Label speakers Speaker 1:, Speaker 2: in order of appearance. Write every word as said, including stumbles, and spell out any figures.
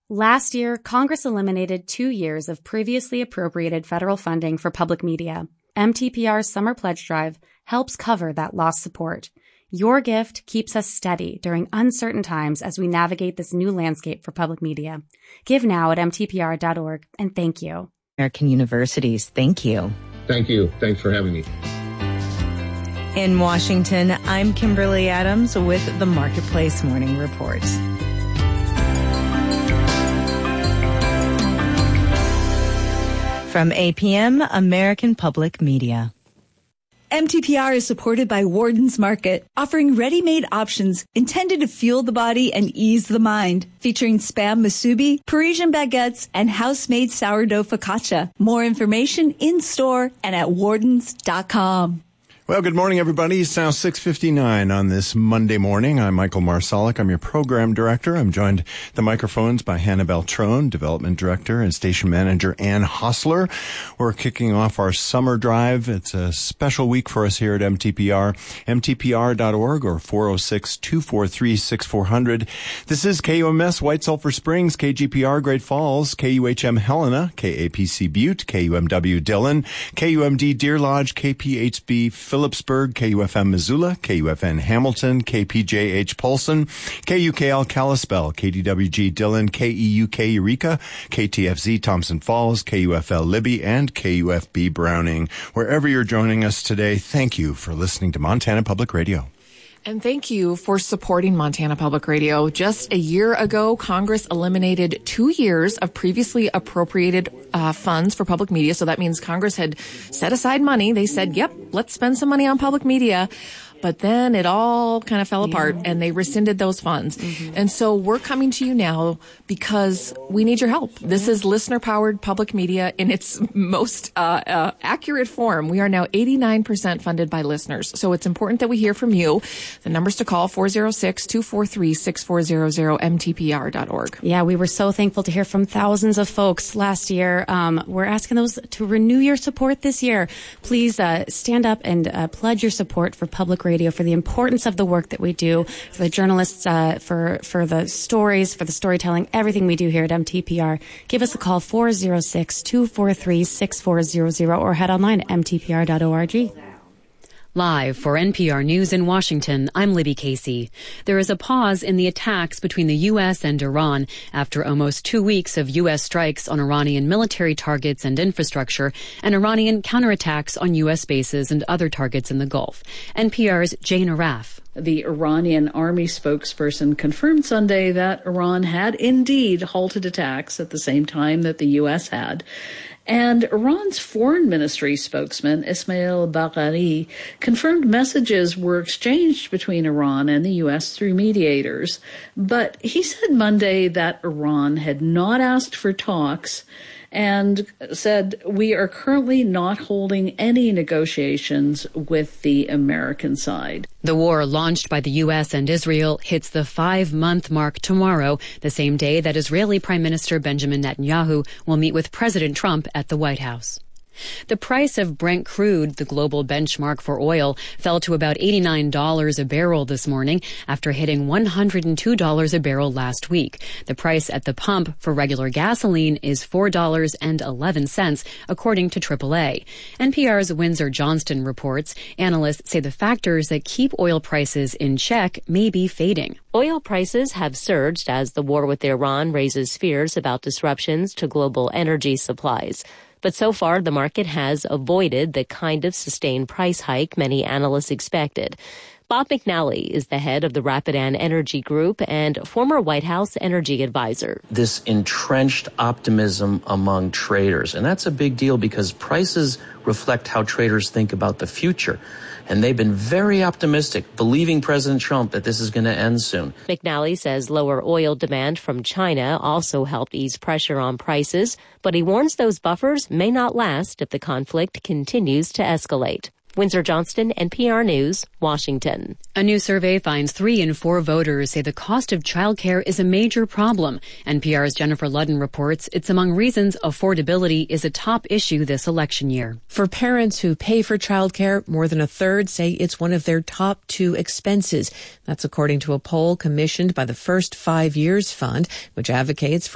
Speaker 1: Last year, Congress eliminated two years of previously appropriated federal funding for public media. M T P R's Summer Pledge Drive helps cover that lost support. Your gift keeps us steady during uncertain times as we navigate this new landscape for public media. Give now at m t p r dot org, and thank you.
Speaker 2: American Universities, thank you.
Speaker 3: Thank you. Thanks for having me.
Speaker 2: In Washington, I'm Kimberly Adams with the Marketplace Morning Report. From A P M, American Public Media.
Speaker 4: M T P R is supported by Worden's Market, offering ready-made options intended to fuel the body and ease the mind, featuring Spam musubi, Parisian baguettes, and house-made sourdough focaccia. More information in-store and at wardens dot com.
Speaker 5: Well, good morning, everybody. It's now six fifty-nine on this Monday morning. I'm Michael Marsalic. I'm your program director. I'm joined at the microphones by Hannah Beltrone, development director, and station manager Ann Hostler. We're kicking off our summer drive. It's a special week for us here at M T P R. m t p r dot org or four oh six, two four three, six four zero zero. This is K U M S White Sulphur Springs, K G P R Great Falls, K U H M Helena, K A P C Butte, K U M W Dillon, K U M D Deer Lodge, K P H B Phillipsburg, K U F M Missoula, K U F N Hamilton, K P J H Polson, K U K L Kalispell, K D W G Dillon, K E U K Eureka, K T F Z Thompson Falls, K U F L Libby, and K U F B Browning. Wherever you're joining us today, thank you for listening to Montana Public Radio.
Speaker 6: And thank you for supporting Montana Public Radio. Just a year ago, Congress eliminated two years of previously appropriated uh, funds for public media. So that means Congress had set aside money. They said, yep, let's spend some money on public media. But then it all kind of fell apart yeah. and they rescinded those funds. Mm-hmm. And so we're coming to you now because we need your help. This is listener-powered public media in its most uh, uh, accurate form. We are now eighty-nine percent funded by listeners. So it's important that we hear from you. The numbers to call, four oh six, two four three, six four zero zero, m t p r dot org.
Speaker 1: Yeah, we were so thankful to hear from thousands of folks last year. Um, we're asking those to renew your support this year. Please uh, stand up and uh, pledge your support for public radio, for the importance of the work that we do, for the journalists, uh, for for the stories, for the storytelling, everything we do here at M T P R. Give us a call, four oh six, two four three, six four zero zero, or head online at m t p r dot org.
Speaker 7: Live for N P R News in Washington, I'm Libby Casey. There is a pause in the attacks between the U S and Iran after almost two weeks of U S strikes on Iranian military targets and infrastructure and Iranian counterattacks on U S bases and other targets in the Gulf. N P R's Jane Araf.
Speaker 8: The Iranian army spokesperson confirmed Sunday that Iran had indeed halted attacks at the same time that the U S had. And Iran's foreign ministry spokesman, Ismail Bagheri, confirmed messages were exchanged between Iran and the U S through mediators. But he said Monday that Iran had not asked for talks and said, we are currently not holding any negotiations with the American side.
Speaker 7: The war launched by the U S and Israel hits the five-month mark tomorrow, the same day that Israeli Prime Minister Benjamin Netanyahu will meet with President Trump at the White House. The price of Brent crude, the global benchmark for oil, fell to about eighty-nine dollars a barrel this morning after hitting one hundred two dollars a barrel last week. The price at the pump for regular gasoline is four dollars and eleven cents, according to triple A. N P R's Windsor Johnston reports analysts say the factors that keep oil prices in check may be fading.
Speaker 9: Oil prices have surged as the war with Iran raises fears about disruptions to global energy supplies. But so far, the market has avoided the kind of sustained price hike many analysts expected. Bob McNally is the head of the Rapidan Energy Group and former White House energy advisor.
Speaker 10: This entrenched optimism among traders, and that's a big deal because prices reflect how traders think about the future. And they've been very optimistic, believing President Trump that this is going to end soon.
Speaker 9: McNally says lower oil demand from China also helped ease pressure on prices, but he warns those buffers may not last if the conflict continues to escalate. Windsor Johnston, N P R News, Washington.
Speaker 7: A new survey finds three in four voters say the cost of childcare is a major problem. N P R's Jennifer Ludden reports it's among reasons affordability is a top issue this election year.
Speaker 11: For parents who pay for childcare, more than a third say it's one of their top two expenses. That's according to a poll commissioned by the First Five Years Fund, which advocates for